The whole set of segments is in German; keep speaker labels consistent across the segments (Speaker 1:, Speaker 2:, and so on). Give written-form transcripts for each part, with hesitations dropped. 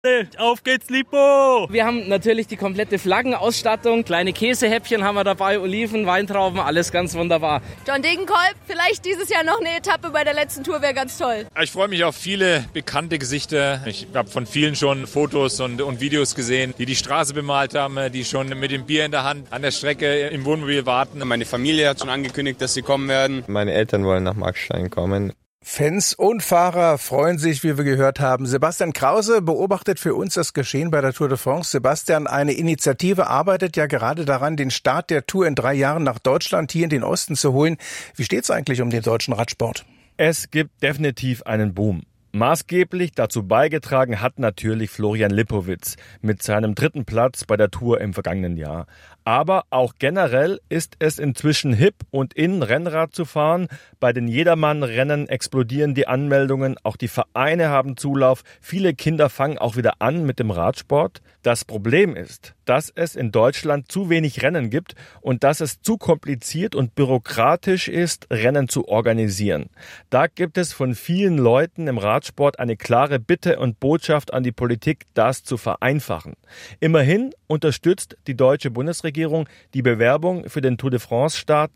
Speaker 1: Auf geht's, Lipo!
Speaker 2: Wir haben natürlich die komplette Flaggenausstattung, kleine Käsehäppchen haben wir dabei, Oliven, Weintrauben, alles ganz wunderbar.
Speaker 3: John Degenkolb, vielleicht dieses Jahr noch eine Etappe bei der letzten Tour, wäre ganz toll.
Speaker 4: Ich freue mich auf viele bekannte Gesichter. Ich habe von vielen schon Fotos und Videos gesehen, die Straße bemalt haben, die schon mit dem Bier in der Hand an der Strecke im Wohnmobil warten.
Speaker 5: Meine Familie hat schon angekündigt, dass sie kommen werden.
Speaker 6: Meine Eltern wollen nach Markstein kommen.
Speaker 7: Fans und Fahrer freuen sich, wie wir gehört haben. Sebastian Krause beobachtet für uns das Geschehen bei der Tour de France. Sebastian, eine Initiative arbeitet ja gerade daran, den Start der Tour in 3 Jahren nach Deutschland hier in den Osten zu holen. Wie steht's eigentlich um den deutschen Radsport?
Speaker 8: Es gibt definitiv einen Boom. Maßgeblich dazu beigetragen hat natürlich Florian Lipowitz mit seinem 3. Platz bei der Tour im vergangenen Jahr. Aber auch generell ist es inzwischen hip und in, Rennrad zu fahren. Bei den Jedermann-Rennen explodieren die Anmeldungen, auch die Vereine haben Zulauf. Viele Kinder fangen auch wieder an mit dem Radsport. Das Problem ist, dass es in Deutschland zu wenig Rennen gibt und dass es zu kompliziert und bürokratisch ist, Rennen zu organisieren. Da gibt es von vielen Leuten im Radsport eine klare Bitte und Botschaft an die Politik, das zu vereinfachen. Immerhin unterstützt die deutsche Bundesregierung die Bewerbung für den Tour de France-Start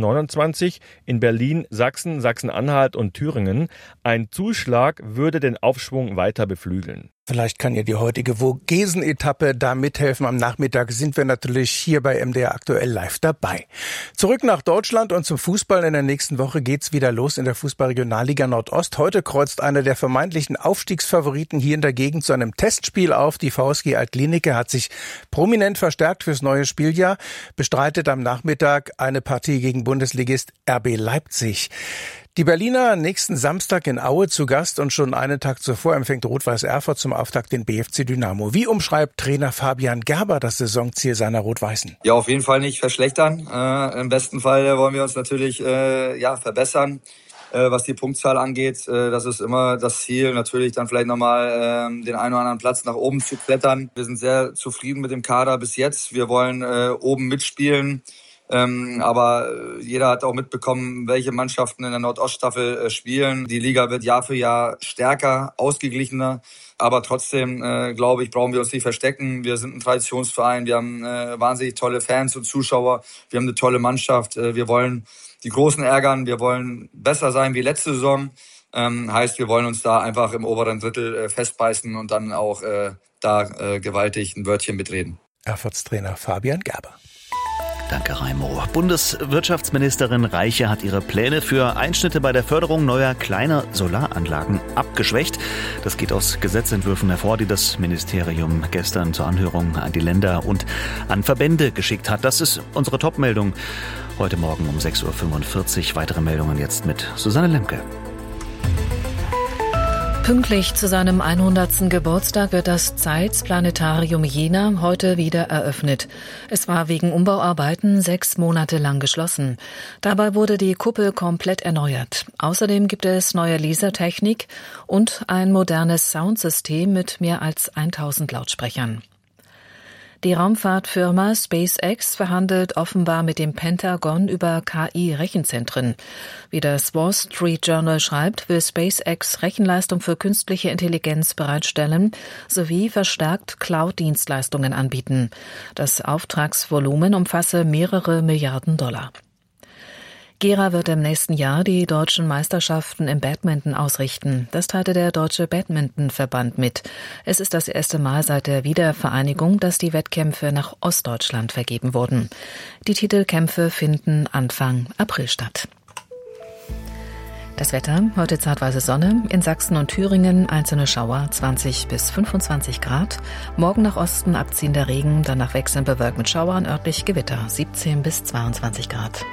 Speaker 8: 2029 in Berlin, Sachsen, Sachsen-Anhalt und Thüringen. Ein Zuschlag würde den Aufschwung weiter beflügeln.
Speaker 7: Vielleicht kann ja die heutige Vogesen-Etappe da mithelfen. Am Nachmittag sind wir natürlich hier bei MDR aktuell live dabei. Zurück nach Deutschland und zum Fußball. In der nächsten Woche geht's wieder los in der Fußball-Regionalliga Nordost. Heute kreuzt einer der vermeintlichen Aufstiegsfavoriten hier in der Gegend zu einem Testspiel auf. Die VSG Altklinike hat sich prominent verstärkt fürs neue Spieljahr, bestreitet am Nachmittag eine Partie gegen Bundesligist RB Leipzig. Die Berliner nächsten Samstag in Aue zu Gast und schon einen Tag zuvor empfängt Rot-Weiß Erfurt zum Auftakt den BFC Dynamo. Wie umschreibt Trainer Fabian Gerber das Saisonziel seiner Rot-Weißen?
Speaker 9: Ja, auf jeden Fall nicht verschlechtern. Im besten Fall wollen wir uns natürlich verbessern, was die Punktzahl angeht. Das ist immer das Ziel, natürlich dann vielleicht nochmal den einen oder anderen Platz nach oben zu klettern. Wir sind sehr zufrieden mit dem Kader bis jetzt. Wir wollen oben mitspielen. Aber jeder hat auch mitbekommen, welche Mannschaften in der Nordoststaffel spielen. Die Liga wird Jahr für Jahr stärker, ausgeglichener. Aber trotzdem, glaube ich, brauchen wir uns nicht verstecken. Wir sind ein Traditionsverein, wir haben wahnsinnig tolle Fans und Zuschauer. Wir haben eine tolle Mannschaft. Wir wollen die Großen ärgern, wir wollen besser sein wie letzte Saison. Heißt, wir wollen uns da einfach im oberen Drittel festbeißen und dann auch gewaltig ein Wörtchen mitreden.
Speaker 7: Erfurts Trainer Fabian Gerber.
Speaker 10: Danke, Raimo. Bundeswirtschaftsministerin Reiche hat ihre Pläne für Einschnitte bei der Förderung neuer kleiner Solaranlagen abgeschwächt. Das geht aus Gesetzentwürfen hervor, die das Ministerium gestern zur Anhörung an die Länder und an Verbände geschickt hat. Das ist unsere Top-Meldung heute Morgen um 6.45 Uhr. Weitere Meldungen jetzt mit Susanne Lemke.
Speaker 11: Pünktlich zu seinem 100. Geburtstag wird das Zeitz-Planetarium Jena heute wieder eröffnet. Es war wegen Umbauarbeiten 6 Monate lang geschlossen. Dabei wurde die Kuppel komplett erneuert. Außerdem gibt es neue Lasertechnik und ein modernes Soundsystem mit mehr als 1000 Lautsprechern. Die Raumfahrtfirma SpaceX verhandelt offenbar mit dem Pentagon über KI-Rechenzentren. Wie das Wall Street Journal schreibt, will SpaceX Rechenleistung für künstliche Intelligenz bereitstellen sowie verstärkt Cloud-Dienstleistungen anbieten. Das Auftragsvolumen umfasse mehrere Milliarden $. Gera wird im nächsten Jahr die deutschen Meisterschaften im Badminton ausrichten. Das teilte der Deutsche Badmintonverband mit. Es ist das erste Mal seit der Wiedervereinigung, dass die Wettkämpfe nach Ostdeutschland vergeben wurden. Die Titelkämpfe finden Anfang April statt. Das Wetter, heute zeitweise Sonne, in Sachsen und Thüringen einzelne Schauer, 20 bis 25 Grad. Morgen nach Osten abziehender Regen, danach wechselnd bewölkt mit Schauern, örtlich Gewitter, 17 bis 22 Grad.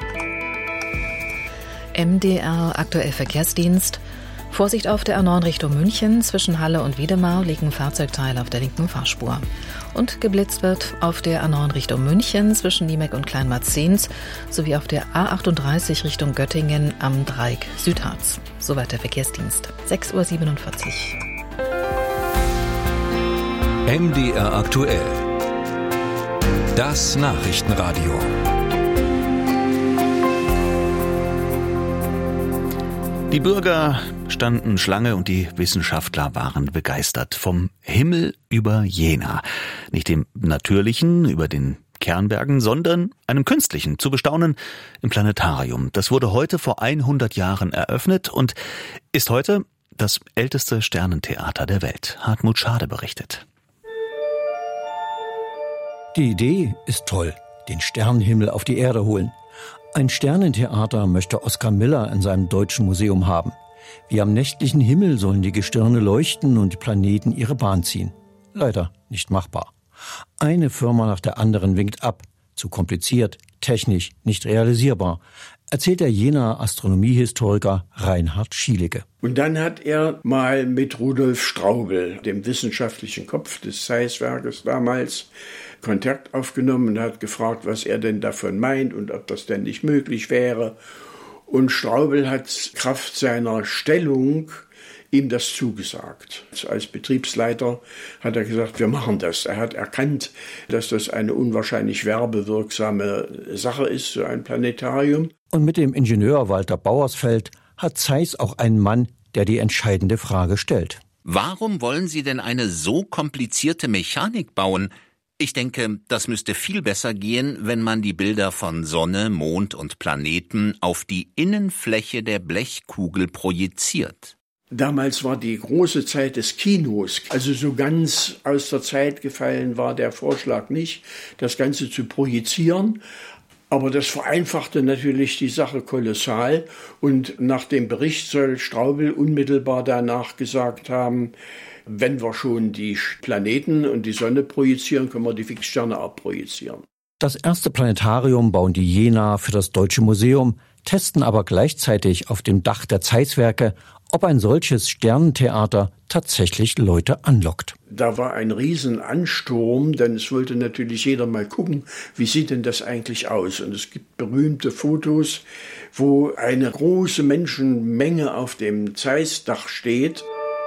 Speaker 11: MDR aktuell Verkehrsdienst. Vorsicht auf der A9 Richtung München. Zwischen Halle und Wiedemar liegen Fahrzeugteile auf der linken Fahrspur. Und geblitzt wird auf der A9 Richtung München zwischen Niemek und Kleinmarzens sowie auf der A38 Richtung Göttingen am Dreieck Südharz. Soweit der Verkehrsdienst. 6.47
Speaker 12: Uhr. MDR aktuell. Das Nachrichtenradio.
Speaker 10: Die Bürger standen Schlange und die Wissenschaftler waren begeistert vom Himmel über Jena. Nicht dem natürlichen, über den Kernbergen, sondern einem künstlichen, zu bestaunen im Planetarium. Das wurde heute vor 100 Jahren eröffnet und ist heute das älteste Sternentheater der Welt. Hartmut Schade berichtet.
Speaker 13: Die Idee ist toll, den Sternenhimmel auf die Erde holen. Ein Sternentheater möchte Oskar Miller in seinem Deutschen Museum haben. Wie am nächtlichen Himmel sollen die Gestirne leuchten und die Planeten ihre Bahn ziehen. Leider nicht machbar. Eine Firma nach der anderen winkt ab. Zu kompliziert, technisch nicht realisierbar, erzählt der Jenaer Astronomiehistoriker Reinhard Schielige.
Speaker 14: Und dann hat er mal mit Rudolf Straubel, dem wissenschaftlichen Kopf des Zeiss-Werkes damals, Kontakt aufgenommen und hat gefragt, was er denn davon meint und ob das denn nicht möglich wäre. Und Straubel hat Kraft seiner Stellung ihm das zugesagt. Als Betriebsleiter hat er gesagt, wir machen das. Er hat erkannt, dass das eine unwahrscheinlich werbewirksame Sache ist, so ein Planetarium.
Speaker 13: Und mit dem Ingenieur Walter Bauersfeld hat Zeiss auch einen Mann, der die entscheidende Frage stellt.
Speaker 15: Warum wollen Sie denn eine so komplizierte Mechanik bauen? Ich denke, das müsste viel besser gehen, wenn man die Bilder von Sonne, Mond und Planeten auf die Innenfläche der Blechkugel projiziert.
Speaker 14: Damals war die große Zeit des Kinos, also so ganz aus der Zeit gefallen war der Vorschlag nicht, das Ganze zu projizieren. Aber das vereinfachte natürlich die Sache kolossal. Und nach dem Bericht soll Straubel unmittelbar danach gesagt haben, wenn wir schon die Planeten und die Sonne projizieren, können wir die Fixsterne auch projizieren.
Speaker 13: Das erste Planetarium bauen die Jenaer für das Deutsche Museum, testen aber gleichzeitig auf dem Dach der Zeiss-Werke, ob ein solches Sternentheater tatsächlich Leute anlockt.
Speaker 14: Da war ein Riesenansturm, denn es wollte natürlich jeder mal gucken, wie sieht denn das eigentlich aus? Und es gibt berühmte Fotos, wo eine große Menschenmenge auf dem Zeiss-Dach steht.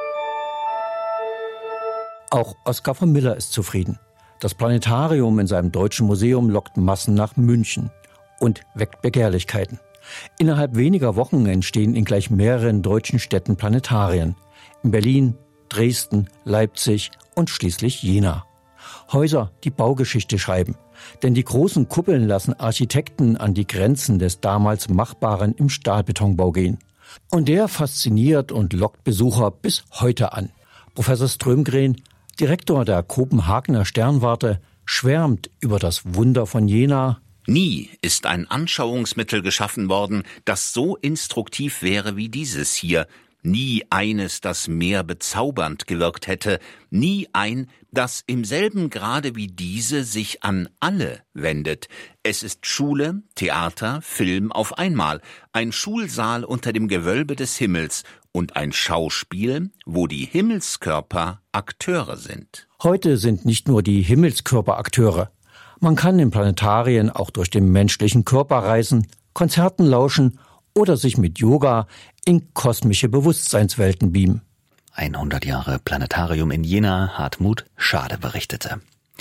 Speaker 13: Auch Oskar von Miller ist zufrieden. Das Planetarium in seinem Deutschen Museum lockt Massen nach München und weckt Begehrlichkeiten. Innerhalb weniger Wochen entstehen in gleich mehreren deutschen Städten Planetarien. In Berlin, Dresden, Leipzig und schließlich Jena. Häuser, die Baugeschichte schreiben. Denn die großen Kuppeln lassen Architekten an die Grenzen des damals Machbaren im Stahlbetonbau gehen. Und der fasziniert und lockt Besucher bis heute an. Professor Strömgren, Direktor der Kopenhagener Sternwarte, schwärmt über das Wunder von Jena.
Speaker 15: Nie ist ein Anschauungsmittel geschaffen worden, das so instruktiv wäre wie dieses hier. Nie eines, das mehr bezaubernd gewirkt hätte. Nie ein, das im selben Grade wie diese sich an alle wendet. Es ist Schule, Theater, Film auf einmal. Ein Schulsaal unter dem Gewölbe des Himmels und ein Schauspiel, wo die Himmelskörper Akteure sind.
Speaker 13: Heute sind nicht nur die Himmelskörper Akteure. Man kann in Planetarien auch durch den menschlichen Körper reisen, Konzerten lauschen oder sich mit Yoga in kosmische Bewusstseinswelten beamen.
Speaker 10: 100 Jahre Planetarium in Jena, Hartmut Schade berichtete.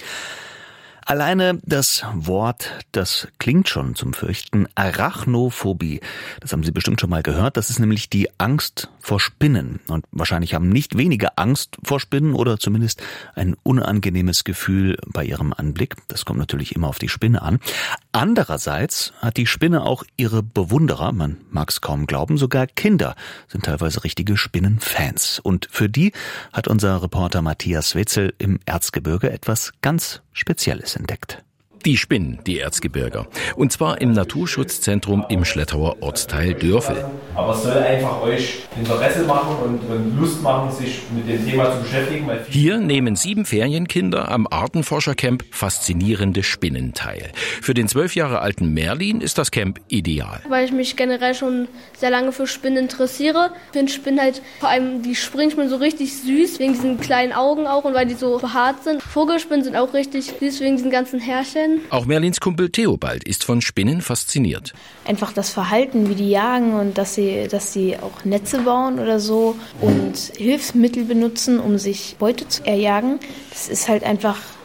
Speaker 10: Alleine das Wort, das klingt schon zum Fürchten, Arachnophobie. Das haben Sie bestimmt schon mal gehört. Das ist nämlich die Angst vor Spinnen. Und wahrscheinlich haben nicht wenige Angst vor Spinnen oder zumindest ein unangenehmes Gefühl bei ihrem Anblick. Das kommt natürlich immer auf die Spinne an. Andererseits hat die Spinne auch ihre Bewunderer, man mag es kaum glauben, sogar Kinder sind teilweise richtige Spinnenfans. Und für die hat unser Reporter Matthias Wetzel im Erzgebirge etwas ganz Spezielles entdeckt.
Speaker 16: Die Spinnen, die Erzgebirger. Und zwar im Naturschutzzentrum im Schlettauer Ortsteil Dörfel.
Speaker 17: Aber es soll einfach euch Interesse machen und Lust machen, sich mit dem Thema zu beschäftigen.
Speaker 16: Hier nehmen 7 Ferienkinder am Artenforschercamp Faszinierende Spinnen teil. Für den 12 Jahre alten Merlin ist das Camp ideal.
Speaker 18: Weil ich mich generell schon sehr lange für Spinnen interessiere. Ich finde Spinnen halt, vor allem die Springspinnen, so richtig süß, wegen diesen kleinen Augen auch und weil die so behaart sind. Vogelspinnen sind auch richtig süß, wegen diesen ganzen Härchen.
Speaker 16: Auch Merlins Kumpel Theobald ist von Spinnen fasziniert.
Speaker 19: Einfach das Verhalten, wie die jagen und dass sie auch Netze bauen oder so und Hilfsmittel benutzen, um sich Beute zu erjagen. Das ist halt einfach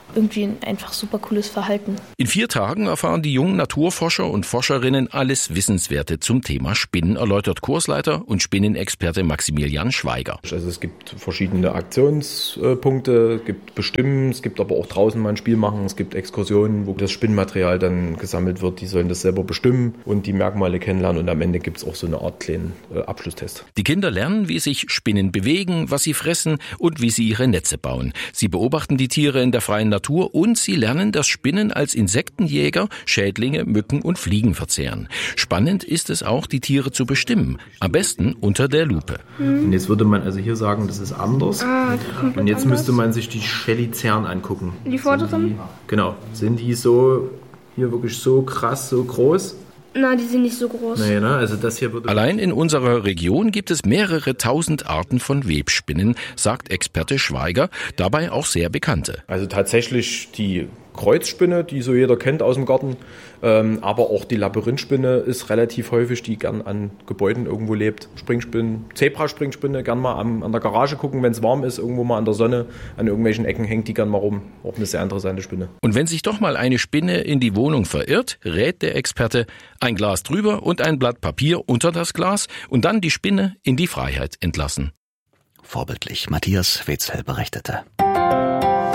Speaker 19: irgendwie ein einfach super cooles Verhalten.
Speaker 16: In 4 Tagen erfahren die jungen Naturforscher und Forscherinnen alles Wissenswerte zum Thema Spinnen, erläutert Kursleiter und Spinnenexperte Maximilian Schweiger.
Speaker 20: Also es gibt verschiedene Aktionspunkte, es gibt Bestimmen, es gibt aber auch draußen mal ein Spiel machen, es gibt Exkursionen, wo das Spinnenmaterial dann gesammelt wird, die sollen das selber bestimmen und die Merkmale kennenlernen und am Ende gibt es auch so eine Art kleinen Abschlusstest.
Speaker 16: Die Kinder lernen, wie sich Spinnen bewegen, was sie fressen und wie sie ihre Netze bauen. Sie beobachten die Tiere in der freien Natur und sie lernen, dass Spinnen als Insektenjäger Schädlinge, Mücken und Fliegen verzehren. Spannend ist es auch, die Tiere zu bestimmen. Am besten unter der Lupe.
Speaker 20: Und jetzt würde man also hier sagen, das ist anders. Und jetzt müsste man sich die Chelicern angucken.
Speaker 18: Die vorderen?
Speaker 20: Genau. Sind die so, hier wirklich so krass, so groß?
Speaker 18: Na, die sind nicht so groß.
Speaker 20: Nee, ne? Also das hier würde
Speaker 16: Allein in unserer Region gibt es mehrere tausend Arten von Webspinnen, sagt Experte Schweiger, dabei auch sehr bekannte.
Speaker 20: Also tatsächlich die Kreuzspinne, die so jeder kennt aus dem Garten, aber auch die Labyrinthspinne ist relativ häufig, die gern an Gebäuden irgendwo lebt. Springspinnen, Zebraspringspinne, gern mal an der Garage gucken, wenn es warm ist, irgendwo mal an der Sonne, an irgendwelchen Ecken hängt die gern mal rum. Auch eine sehr interessante Spinne.
Speaker 16: Und wenn sich doch mal eine Spinne in die Wohnung verirrt, rät der Experte, ein Glas drüber und ein Blatt Papier unter das Glas und dann die Spinne in die Freiheit entlassen.
Speaker 10: Vorbildlich Matthias Wetzel berichtete.